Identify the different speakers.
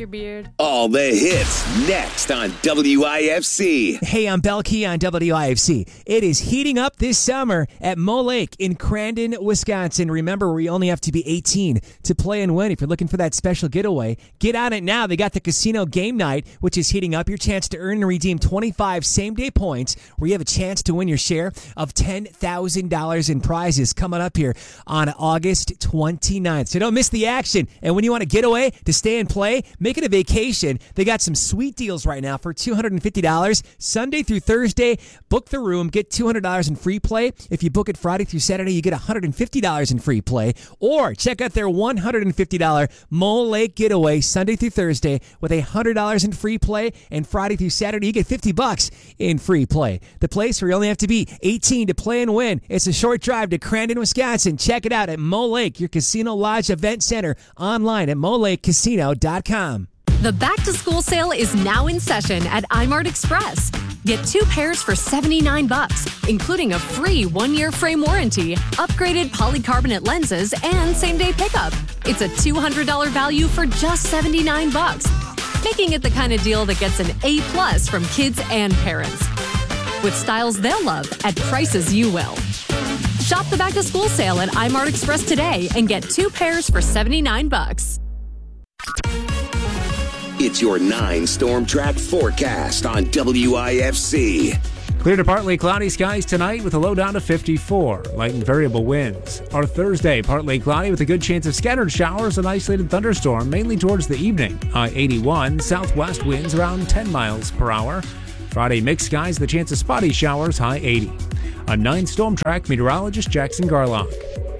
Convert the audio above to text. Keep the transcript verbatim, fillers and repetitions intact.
Speaker 1: your beard.
Speaker 2: All the hits next on W I F C.
Speaker 3: Hey, I'm Belkey on W I F C. It is heating up this summer at Mo Lake in Crandon, Wisconsin. Remember, we only have to be eighteen to play and win. If you're looking for that special getaway, get on it now. They got the casino game night, which is heating up. Your chance to earn and redeem twenty-five same-day points where you have a chance to win your share of ten thousand dollars in prizes coming up here on August twenty-ninth. So don't miss the action. And when you want a getaway to stay and play, make it a vacation. They got some sweet deals right now for two hundred fifty dollars Sunday through Thursday. Book the room, get two hundred dollars in free play. If you book it Friday through Saturday, you get one hundred fifty dollars in free play. Or check out their one hundred fifty dollars Mo Lake getaway Sunday through Thursday with one hundred dollars in free play. And Friday through Saturday, you get fifty bucks in free play. The place where you only have to be eighteen to play and win. It's a short drive to Crandon, Wisconsin. Check it out at Mo Lake, your Casino Lodge Event Center, online at mo lake casino dot com.
Speaker 4: The back-to-school sale is now in session at iMart Express. Get two pairs for seventy-nine bucks, including a free one-year frame warranty, upgraded polycarbonate lenses, and same-day pickup. It's a two hundred dollars value for just seventy-nine bucks, making it the kind of deal that gets an A plus from kids and parents. With styles they'll love at prices you will. Shop the back-to-school sale at iMart Express today and get two pairs for seventy-nine bucks.
Speaker 2: It's your nine Storm Track forecast on W I F C.
Speaker 5: Clear to partly cloudy skies tonight with a low down to fifty-four. Light and variable winds. Our Thursday, partly cloudy with a good chance of scattered showers and isolated thunderstorm, mainly towards the evening. High eighty-one. Southwest winds around ten miles per hour. Friday, mixed skies, the chance of spotty showers, high eighty. I'm nine Storm Track meteorologist Jackson Garlock.